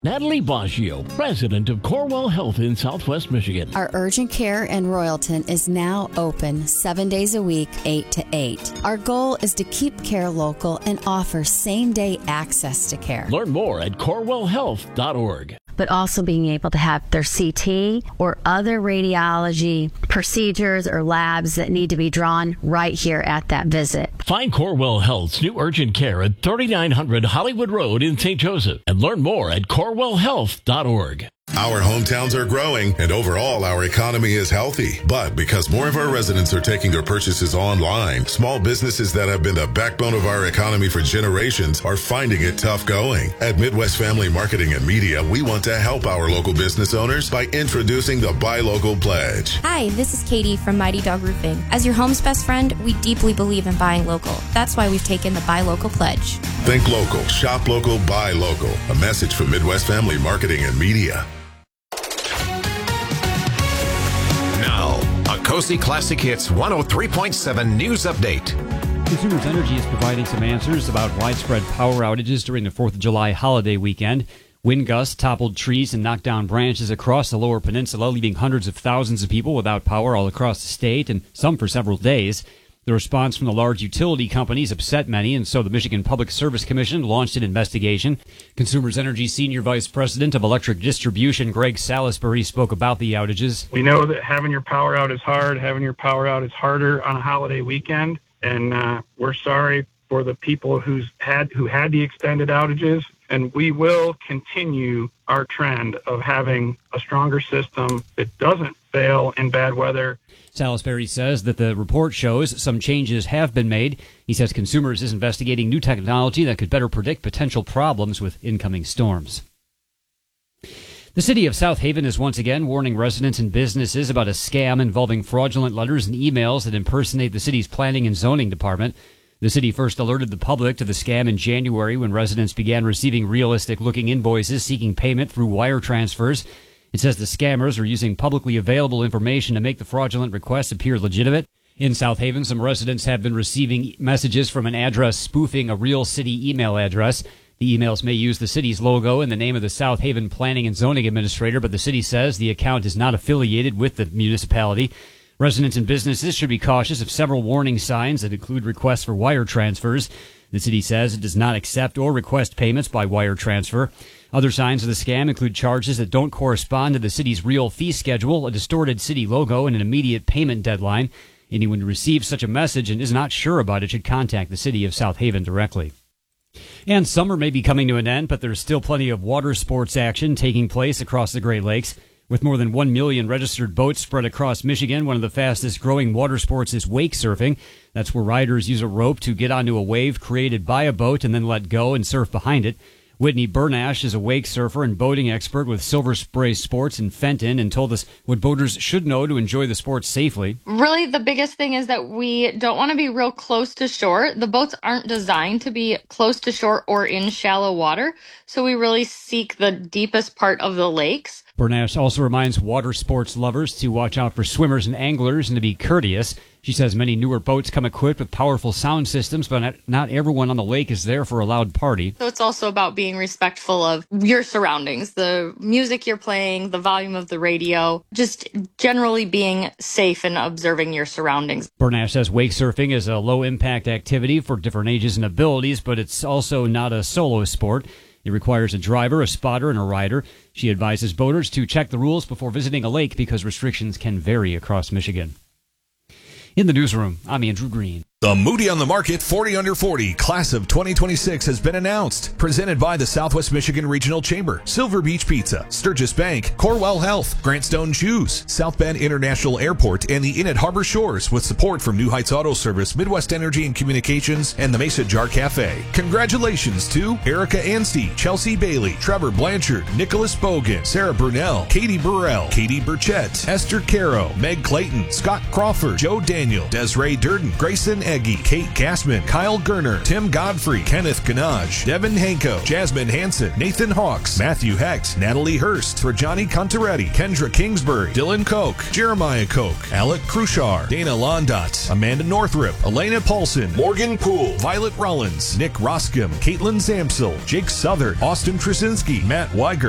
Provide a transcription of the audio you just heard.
Natalie Baggio, president of Corewell Health in Southwest Michigan. Our urgent care in Royalton is now open 7 days a week, 8 to 8. Our goal is to keep care local and offer same-day access to care. Learn more at corewellhealth.org. But also being able to have their CT or other radiology procedures or labs that need to be drawn right here at that visit. Find Corewell Health's new urgent care at 3900 Hollywood Road in St. Joseph and learn more at corewellhealth.org. Our hometowns are growing, and overall, our economy is healthy. But because more of our residents are taking their purchases online, small businesses that have been the backbone of our economy for generations are finding it tough going. At Midwest Family Marketing and Media, we want to help our local business owners by introducing the Buy Local Pledge. Hi, this is Katie from Mighty Dog Roofing. As your home's best friend, we deeply believe in buying local. That's why we've taken the Buy Local Pledge. Think local, shop local, buy local. A message from Midwest Family Marketing and Media. A Cozy Classic Hits 103.7 News Update. Consumers Energy is providing some answers about widespread power outages during the 4th of July holiday weekend. Wind gusts toppled trees and knocked down branches across the lower peninsula, leaving hundreds of thousands of people without power all across the state, and some for several days. The response from the large utility companies upset many, and so the Michigan Public Service Commission launched an investigation. Consumers Energy Senior Vice President of Electric Distribution, Greg Salisbury, spoke about the outages. We know that having your power out is hard. Having your power out is harder on a holiday weekend, and we're sorry for the people who had the extended outages, and we will continue our trend of having a stronger system that doesn't fail in bad weather. Salisbury says that the report shows some changes have been made. He says Consumers is investigating new technology that could better predict potential problems with incoming storms. The city of South Haven is once again warning residents and businesses about a scam involving fraudulent letters and emails that impersonate the city's planning and zoning department. The city first alerted the public to the scam in January when residents began receiving realistic-looking invoices seeking payment through wire transfers. It says the scammers are using publicly available information to make the fraudulent requests appear legitimate. In South Haven, some residents have been receiving messages from an address spoofing a real city email address. The emails may use the city's logo and the name of the South Haven Planning and Zoning Administrator, but the city says the account is not affiliated with the municipality. Residents and businesses should be cautious of several warning signs that include requests for wire transfers. The city says it does not accept or request payments by wire transfer. Other signs of the scam include charges that don't correspond to the city's real fee schedule, a distorted city logo, and an immediate payment deadline. Anyone who receives such a message and is not sure about it should contact the city of South Haven directly. And summer may be coming to an end, but there's still plenty of water sports action taking place across the Great Lakes. With more than 1 million registered boats spread across Michigan, one of the fastest growing water sports is wake surfing. That's where riders use a rope to get onto a wave created by a boat and then let go and surf behind it. Whitney Bernash is a wake surfer and boating expert with Silver Spray Sports in Fenton and told us what boaters should know to enjoy the sport safely. Really, the biggest thing is that we don't want to be real close to shore. The boats aren't designed to be close to shore or in shallow water, so we really seek the deepest part of the lakes. Bernash also reminds water sports lovers to watch out for swimmers and anglers and to be courteous. She says many newer boats come equipped with powerful sound systems, but not everyone on the lake is there for a loud party. So it's also about being respectful of your surroundings, the music you're playing, the volume of the radio, just generally being safe and observing your surroundings. Bernash says wake surfing is a low-impact activity for different ages and abilities, but it's also not a solo sport. It requires a driver, a spotter, and a rider. She advises boaters to check the rules before visiting a lake because restrictions can vary across Michigan. In the newsroom, I'm Andrew Green. The Moody on the Market 40 Under 40 Class of 2026 has been announced. Presented by the Southwest Michigan Regional Chamber, Silver Beach Pizza, Sturgis Bank, Corewell Health, Grant Stone Shoes, South Bend International Airport, and the Inn at Harbor Shores with support from New Heights Auto Service, Midwest Energy and Communications, and the Mesa Jar Cafe. Congratulations to Erica Anstey, Chelsea Bailey, Trevor Blanchard, Nicholas Bogan, Sarah Brunell, Katie Burrell, Katie Burchett, Esther Caro, Meg Clayton, Scott Crawford, Joe Daniel, Desiree Durden, Grayson Eggy, Kate Gassman, Kyle Gerner, Tim Godfrey, Kenneth Ganaj, Devin Hanko, Jasmine Hansen, Nathan Hawks, Matthew Hecht, Natalie Hurst, Rajani Contaretti, Kendra Kingsbury, Dylan Koch, Jeremiah Koch, Alec Crushar, Dana Londot, Amanda Northrop, Elena Paulson, Morgan Poole, Violet Rollins, Nick Roscom, Caitlin Zamsel, Jake Southern, Austin Trzynski, Matt Weiger,